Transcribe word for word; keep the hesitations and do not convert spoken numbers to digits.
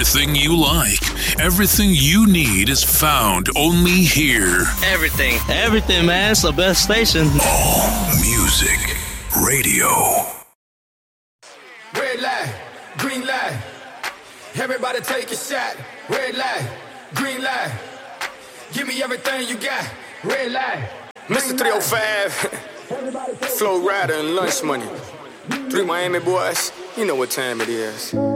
everything you like. Everything you need is found only here. Everything. Everything, man. It's the best station. All Music Radio. Red light, green light. Everybody take a shot. Red light, green light. Give me everything you got. Red light. Mister three oh five, Flow Rider and Lunch Money. Three Miami boys, you know what time it is.